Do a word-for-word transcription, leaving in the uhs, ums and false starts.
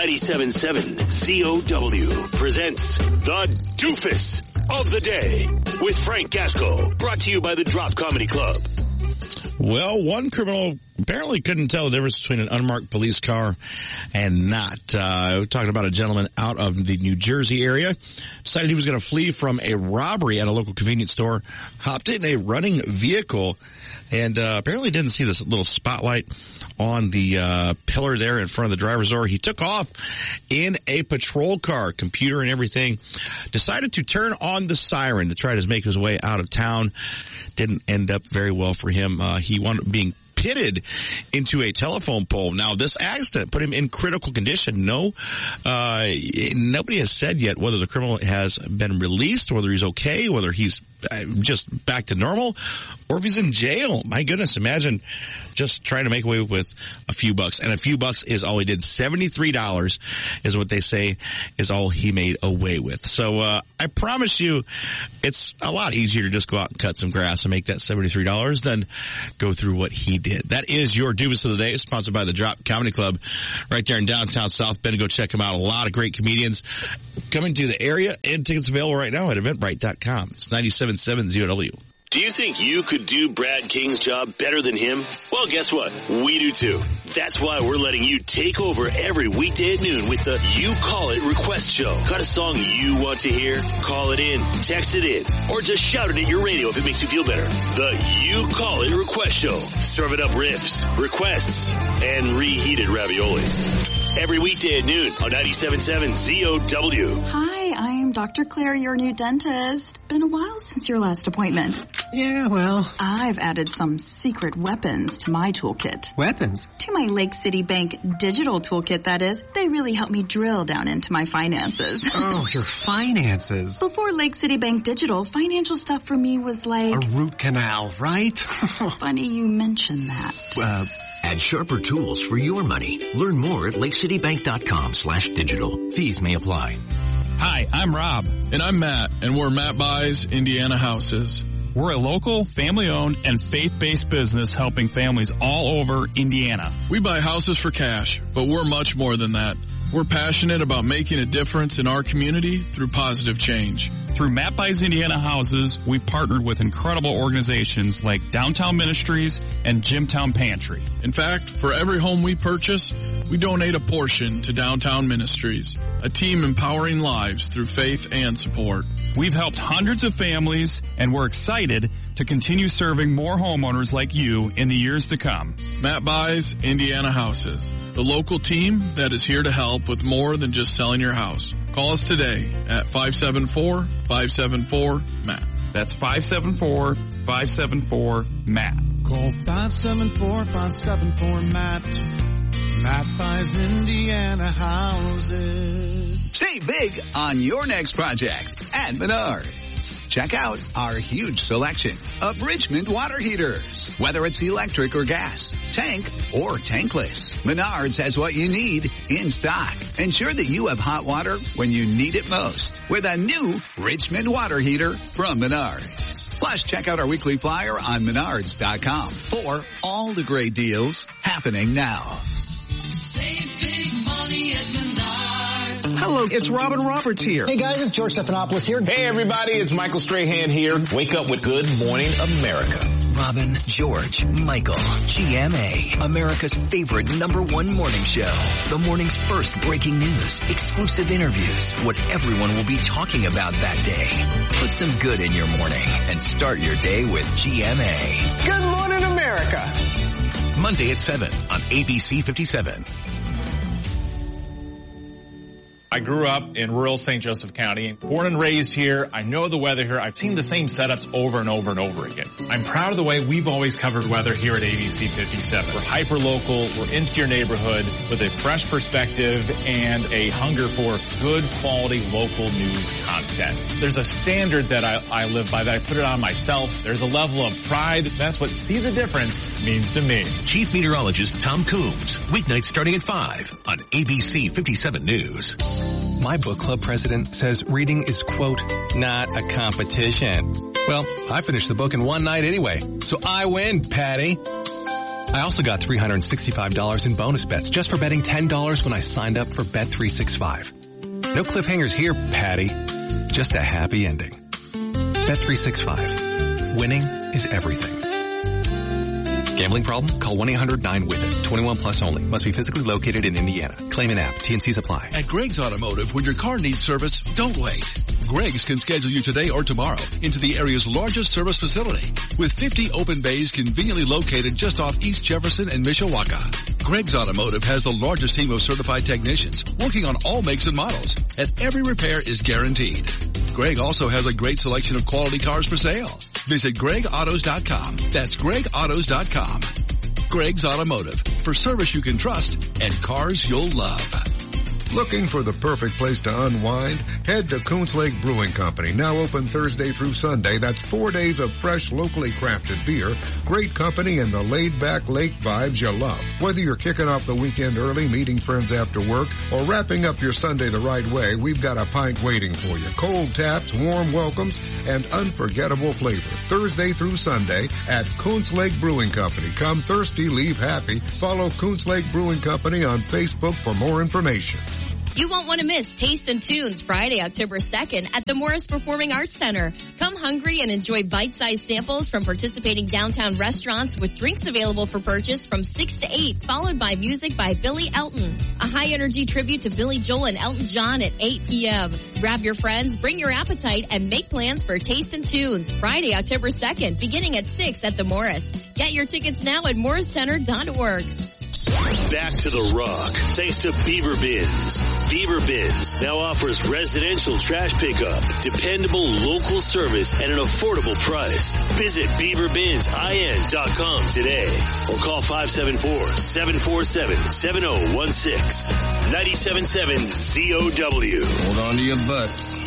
ninety-seven point seven C O W presents The Doofus of the Day with Frank Gasco. Brought to you by the Drop Comedy Club. Well, one criminal apparently couldn't tell the difference between an unmarked police car and not. Uh, we're talking about a gentleman out of the New Jersey area. Decided he was going to flee from a robbery at a local convenience store. Hopped in a running vehicle and uh, apparently didn't see this little spotlight on the uh pillar there in front of the driver's door. He took off in a patrol car, computer and everything. Decided to turn on the siren to try to make his way out of town. Didn't end up very well for him. Uh, he wound up being pitted into a telephone pole. Now, this accident put him in critical condition. No, uh, nobody has said yet whether the criminal has been released, whether he's okay, whether he's just back to normal, or if he's in jail. My goodness, imagine just trying to make away with a few bucks. And a few bucks is all he did. seventy-three dollars is what they say is all he made away with. So, uh, I promise you, it's a lot easier to just go out and cut some grass and make that seventy-three dollars than go through what he did. That is your Doofus of the Day, sponsored by the Drop Comedy Club right there in downtown South Bend. Go check them out. A lot of great comedians coming to the area, and tickets available right now at eventbrite dot com. It's ninety-seven point seven Z O W. Do you think you could do Brad King's job better than him? Well, guess what? We do too. That's why we're letting you take over every weekday at noon with the You Call It Request Show. Got a song you want to hear? Call it in, text it in, or just shout it at your radio if it makes you feel better. The You Call It Request Show. Serving up riffs, requests, and reheated ravioli. Every weekday at noon on ninety-seven point seven Z O W. Hi, I'm Doctor Claire, your new dentist. Been a while since your last appointment. Yeah, well. I've added some secret weapons to my toolkit. Weapons? To my Lake City Bank digital toolkit, that is. They really help me drill down into my finances. Oh, your finances. Before Lake City Bank Digital, financial stuff for me was like... a root canal, right? Funny you mention that. Uh... Add sharper tools for your money. Learn more at lakecitybank.com slash digital. Fees may apply. Hi, I'm Rob. And I'm Matt, and we're Matt Buys Indiana Houses. We're a local, family-owned, and faith-based business helping families all over Indiana. We buy houses for cash, but we're much more than that. We're passionate about making a difference in our community through positive change. Through Matt Buys Indiana Houses, we partnered with incredible organizations like Downtown Ministries and Jimtown Pantry. In fact, for every home we purchase, we donate a portion to Downtown Ministries, a team empowering lives through faith and support. We've helped hundreds of families, and we're excited to continue serving more homeowners like you in the years to come. Matt Buys Indiana Houses, the local team that is here to help with more than just selling your house. Call us today at five seven four, five seven four, M A T. That's five seven four, five seven four, M A T. Call five seven four, five seven four, M A T. Matt Buys Indiana Houses. Save big on your next project at Menards. Check out our huge selection of Richmond water heaters. Whether it's electric or gas, tank or tankless, Menards has what you need in stock. Ensure that you have hot water when you need it most with a new Richmond water heater from Menards. Plus, check out our weekly flyer on menards dot com for all the great deals happening now. Save big money at Menards. Hello, it's Robin Roberts here. Hey guys, it's George Stephanopoulos here. Hey everybody, it's Michael Strahan here. Wake up with Good Morning America. Robin, George, Michael, G M A, America's favorite number one morning show. The morning's first breaking news, exclusive interviews, what everyone will be talking about that day. Put some good in your morning and start your day with G M A. Good Morning America. Monday at seven on A B C fifty-seven. I grew up in rural Saint Joseph County, born and raised here. I know the weather here. I've seen the same setups over and over and over again. I'm proud of the way we've always covered weather here at A B C fifty-seven. We're hyper-local. We're into your neighborhood with a fresh perspective and a hunger for good quality local news content. There's a standard that I, I live by, that I put it on myself. There's a level of pride. That's what See the Difference means to me. Chief Meteorologist Tom Coombs, weeknights starting at five on A B C fifty-seven News. My book club president says reading is, quote, not a competition. Well, I finished the book in one night anyway, so I win, Patty. I also got three hundred sixty-five dollars in bonus bets just for betting ten dollars when I signed up for Bet three sixty-five. No cliffhangers here, Patty. Just a happy ending. Bet three sixty-five. Winning is everything. Gambling problem? Call one eight hundred nine with it. twenty-one plus only. Must be physically located in Indiana. Claim and app. T N Cs apply. At Greg's Automotive, when your car needs service, don't wait. Greg's can schedule you today or tomorrow into the area's largest service facility with fifty open bays conveniently located just off East Jefferson and Mishawaka. Greg's Automotive has the largest team of certified technicians working on all makes and models, and every repair is guaranteed. Greg also has a great selection of quality cars for sale. Visit greg autos dot com. That's greg autos dot com. Greg's Automotive, for service you can trust and cars you'll love. Looking for the perfect place to unwind? Head to Coons Lake Brewing Company, now open Thursday through Sunday. That's four days of fresh, locally crafted beer, great company, and the laid-back lake vibes you love. Whether you're kicking off the weekend early, meeting friends after work, or wrapping up your Sunday the right way, we've got a pint waiting for you. Cold taps, warm welcomes, and unforgettable flavor. Thursday through Sunday at Coons Lake Brewing Company. Come thirsty, leave happy. Follow Coons Lake Brewing Company on Facebook for more information. You won't want to miss Taste and Tunes Friday, October second at the Morris Performing Arts Center. Come hungry and enjoy bite-sized samples from participating downtown restaurants with drinks available for purchase from six to eight, followed by music by Billy Elton. A high-energy tribute to Billy Joel and Elton John at eight p.m. Grab your friends, bring your appetite, and make plans for Taste and Tunes Friday, October second, beginning at six at the Morris. Get your tickets now at morris center dot org. Back to the Rock, thanks to Beaver Bins. Beaver Bins now offers residential trash pickup, dependable local service at an affordable price. Visit beaver bins I N dot com today or call five seven four, seven four seven, seven zero one six. ninety-seven point seven Z O W. Hold on to your butts.